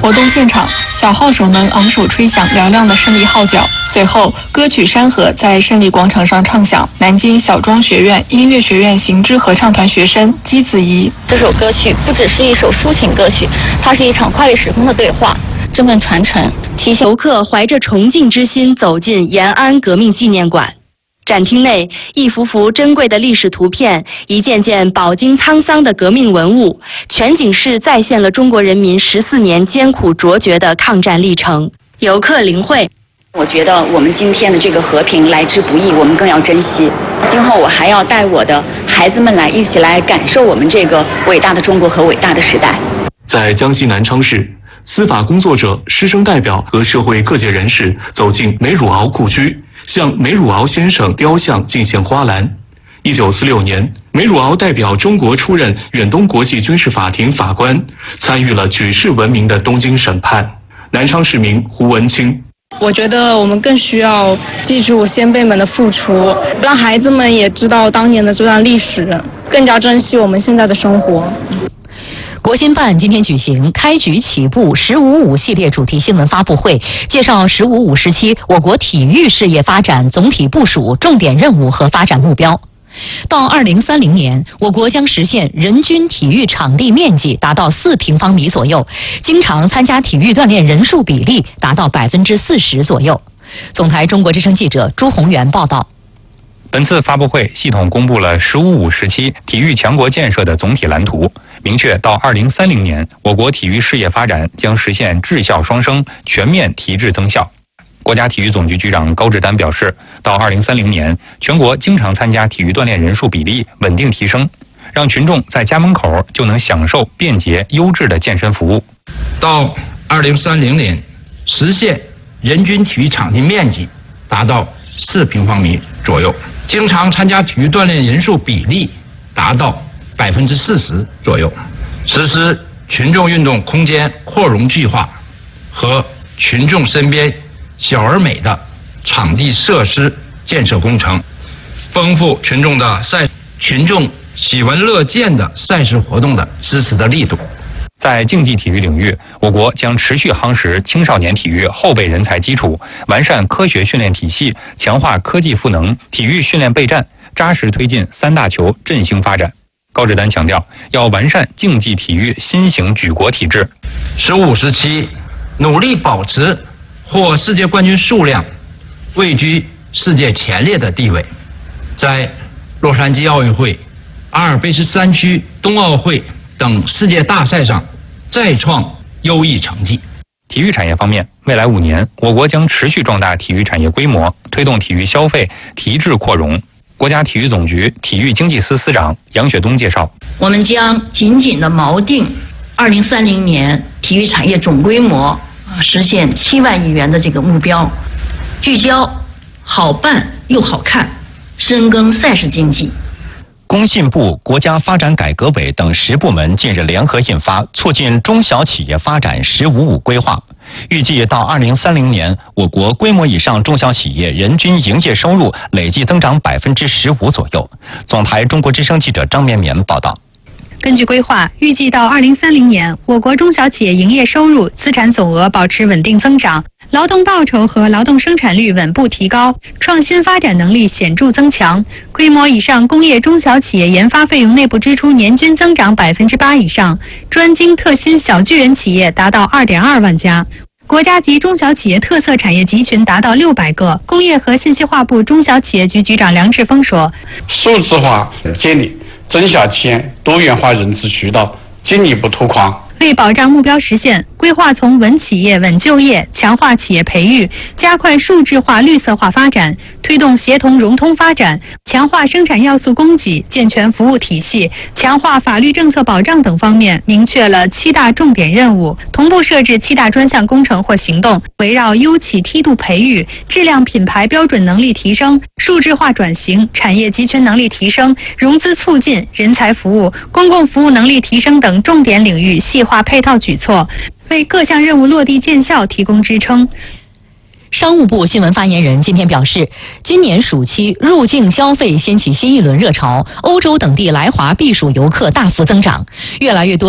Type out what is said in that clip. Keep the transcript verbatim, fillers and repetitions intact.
活动现场，小号手们昂首吹响嘹亮的胜利号角。随后，歌曲《山河》在胜利广场上唱响。南京小庄学院音乐学院行知合唱团学生姬子怡： 这首歌曲不只是一首抒情歌曲，它是一场跨越时空的对话，这份传承提醒游客怀着崇敬之心走进延安革命纪念馆。展厅内，一幅幅珍贵的历史图片，一件件饱经沧桑的革命文物，全景式再现了中国人民十四年艰苦卓绝的抗战历程。游客领会： 我觉得我们今天的这个和平来之不易，我们更要珍惜。今后我还要带我的孩子们来一起来感受我们这个伟大的中国和伟大的时代。 在江西南昌市，司法工作者、师生代表和社会各界人士走进梅汝敖故居，向梅汝敖先生雕像敬献花篮。一九四六年，梅汝敖代表中国出任远东国际军事法庭法官，参与了举世闻名的东京审判。南昌市民胡文清： 我觉得我们更需要记住先辈们的付出，让孩子们也知道当年的这段历史，更加珍惜我们现在的生活。 国新办今天举行开局起步十五五系列主题新闻发布会，介绍十五五时期我国体育事业发展总体部署、重点任务和发展目标。到二零三零年，我国将实现人均体育场地面积达到四平方米左右，经常参加体育锻炼人数比例达到百分之四十左右。总台中国之声记者朱宏元报道。 本次发布会系统公布了十五五时期体育强国建设的总体蓝图，明确到二零三零年，我国体育事业发展将实现质效双升，全面提质增效。国家体育总局局长高志丹表示，到二零三零年，全国经常参加体育锻炼人数比例稳定提升，让群众在家门口就能享受便捷优质的健身服务。 到二零三零年，实现人均体育场地面积达到四平方米左右，经常参加体育锻炼人数比例达到百分之四十左右，实施群众运动空间扩容计划和群众身边小而美的场地设施建设工程，丰富群众的赛群众喜闻乐见的赛事活动的支持的力度。 在竞技体育领域，我国将持续夯实青少年体育后备人才基础，完善科学训练体系，强化科技赋能、体育训练备战，扎实推进三大球振兴发展。高志丹强调，要完善竞技体育新型举国体制。 十五时期，努力保持获世界冠军数量位居世界前列的地位，在洛杉矶奥运会、阿尔卑斯山区冬奥会等世界大赛上再创优异成绩。 体育产业方面，未来五年，我国将持续壮大体育产业规模，推动体育消费提质扩容。国家体育总局体育经济司司长杨雪东介绍， 我们将紧紧地锚定二零三零年体育产业总规模啊实现七万亿元的这个目标，聚焦好办又好看，深耕赛事经济。 工信部、国家发展改革委等十部门近日联合印发《促进中小企业发展“十五五”规划》，预计到二零三零年，我国规模以上中小企业人均营业收入累计增长百分之十五左右。总台中国之声记者张绵绵报道。 根据规划，预计到二零三零年，我国中小企业营业收入、资产总额保持稳定增长，劳动报酬和劳动生产率稳步提高，创新发展能力显著增强。规模以上工业中小企业研发费用内部支出年均增长百分之八以上，专精特新小巨人企业达到二点二万家。国家级中小企业特色产业集群达到六百个。工业和信息化部中小企业局局长梁志峰说：“ 数字化建立中小企业多元化融资渠道，进一步拓宽。” 为保障目标实现，规划从稳企业、稳就业，强化企业培育，加快数字化、绿色化发展，推动协同融通发展，强化生产要素供给，健全服务体系，强化法律政策保障等方面，明确了七大重点任务，同步设置七大专项工程或行动，围绕优企梯度培育、质量品牌标准能力提升、数字化转型、产业集群能力提升、融资促进、人才服务、公共服务能力提升等重点领域细化配套举措，为各项任务落地见效提供支撑。 商务部新闻发言人今天表示，今年暑期入境消费掀起新一轮热潮，欧洲等地来华避暑游客大幅增长，越来越多